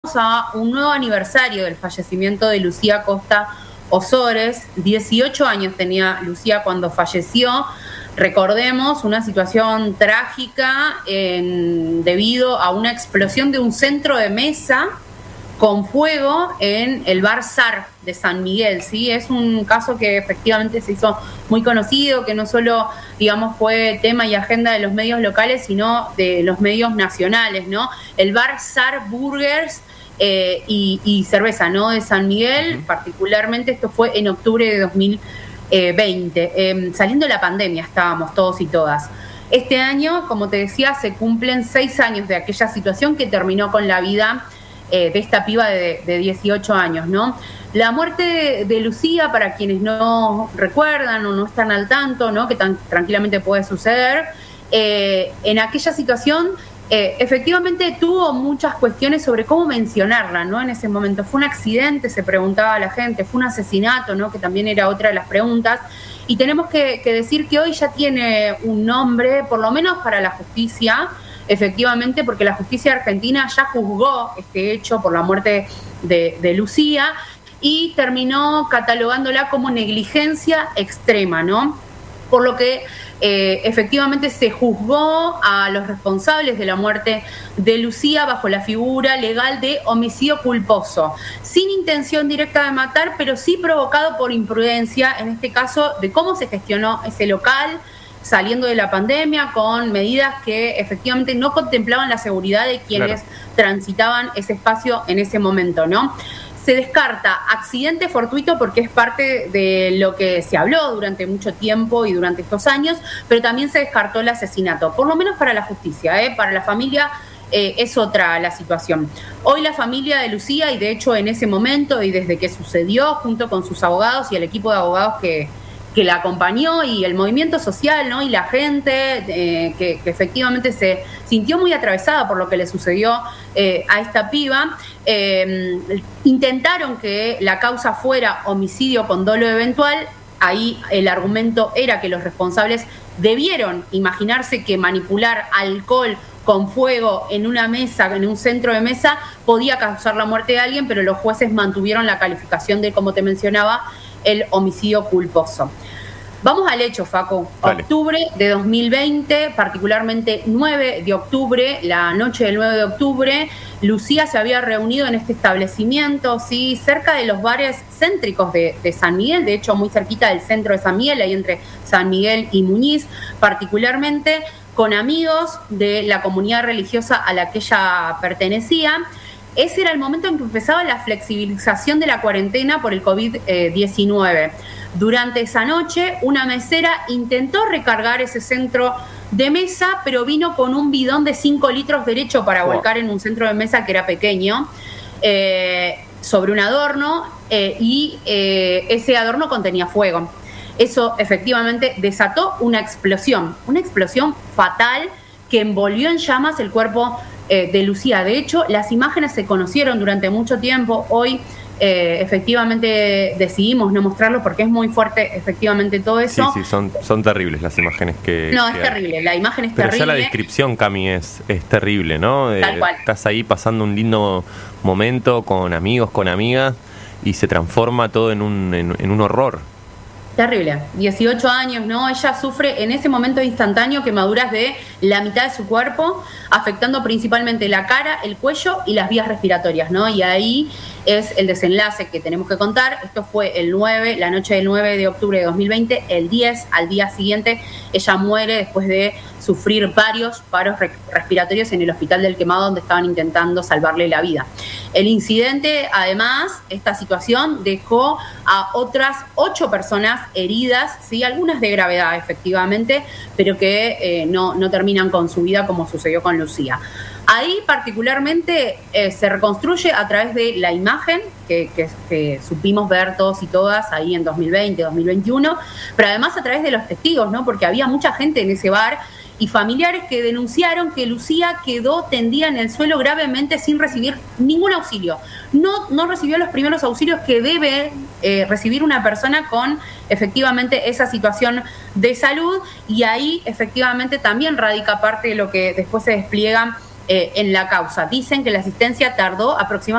a un nuevo aniversario del fallecimiento de Lucía Costa Ozores. 18 años tenía Lucía cuando falleció. Recordemos, una situación trágica debido a una explosión de un centro de mesa con fuego en el bar Zar de San Miguel, ¿sí? Es un caso que efectivamente se hizo muy conocido, que no solo, digamos, fue tema y agenda de los medios locales, sino de los medios nacionales, ¿no? El bar Zar Burgers y cerveza, ¿no? De San Miguel, particularmente esto fue en octubre de 2020. Saliendo de la pandemia estábamos todos y todas. Este año, como te decía, se cumplen 6 años de aquella situación que terminó con la vida de esta piba de 18 años, ¿no? La muerte de Lucía, para quienes no recuerdan o no están al tanto, ¿no? Que tranquilamente puede suceder, en aquella situación efectivamente tuvo muchas cuestiones sobre cómo mencionarla, ¿no? En ese momento fue un accidente, se preguntaba la gente, fue un asesinato, ¿no? Que también era otra de las preguntas. Y tenemos que decir que hoy ya tiene un nombre, por lo menos para la justicia, efectivamente, porque la justicia argentina ya juzgó este hecho por la muerte de Lucía y terminó catalogándola como negligencia extrema, ¿no? Por lo que efectivamente se juzgó a los responsables de la muerte de Lucía bajo la figura legal de homicidio culposo, sin intención directa de matar, pero sí provocado por imprudencia, en este caso, de cómo se gestionó ese local, saliendo de la pandemia, con medidas que efectivamente no contemplaban la seguridad de quienes transitaban ese espacio en ese momento, ¿no? Se descarta accidente fortuito porque es parte de lo que se habló durante mucho tiempo y durante estos años, pero también se descartó el asesinato, por lo menos para la justicia, para la familia es otra la situación. Hoy la familia de Lucía, y de hecho en ese momento y desde que sucedió, junto con sus abogados y el equipo de abogados que la acompañó y el movimiento social, ¿no? Y la gente que efectivamente se sintió muy atravesada por lo que le sucedió a esta piba, intentaron que la causa fuera homicidio con dolo eventual. Ahí el argumento era que los responsables debieron imaginarse que manipular alcohol con fuego en una mesa, en un centro de mesa, podía causar la muerte de alguien, pero los jueces mantuvieron la calificación de, como te mencionaba, el homicidio culposo. Vamos al hecho, Facu. Vale. Octubre de 2020, particularmente 9 de octubre, la noche del 9 de octubre, Lucía se había reunido en este establecimiento, ¿sí? Cerca de los bares céntricos de San Miguel, de hecho muy cerquita del centro de San Miguel, ahí entre San Miguel y Muñiz, particularmente con amigos de la comunidad religiosa a la que ella pertenecía. Ese era el momento en que empezaba la flexibilización de la cuarentena por el COVID-19. Durante esa noche, una mesera intentó recargar ese centro de mesa, pero vino con un bidón de 5 litros derecho para volcar en un centro de mesa que era pequeño, sobre un adorno, y ese adorno contenía fuego. Eso efectivamente desató una explosión fatal que envolvió en llamas el cuerpo de Lucía. De hecho, las imágenes se conocieron durante mucho tiempo. Hoy efectivamente decidimos no mostrarlo porque es muy fuerte efectivamente todo eso. Sí, son terribles las imágenes que... No, es terrible, la imagen es terrible. Pero ya la descripción, Cami, es terrible, ¿no? Tal cual. Estás ahí pasando un lindo momento con amigos, con amigas, y se transforma todo en un horror. Terrible, 18 años, ¿no? Ella sufre en ese momento instantáneo quemaduras de la mitad de su cuerpo, afectando principalmente la cara, el cuello y las vías respiratorias, ¿no? Y ahí es el desenlace que tenemos que contar. Esto fue el 9, la noche del 9 de octubre de 2020, el 10, al día siguiente, ella muere después de sufrir varios paros respiratorios en el hospital del Quemado, donde estaban intentando salvarle la vida. El incidente, además, esta situación dejó a otras 8 personas heridas, ¿sí? Algunas de gravedad, efectivamente, pero que no terminan con su vida como sucedió con Lucía. Ahí particularmente se reconstruye a través de la imagen que supimos ver todos y todas ahí en 2020, 2021, pero además a través de los testigos, ¿no? Porque había mucha gente en ese bar y familiares que denunciaron que Lucía quedó tendida en el suelo gravemente sin recibir ningún auxilio. No recibió los primeros auxilios que debe recibir una persona con efectivamente esa situación de salud, y ahí efectivamente también radica parte de lo que después se despliega en la causa. Dicen que la asistencia tardó aproximadamente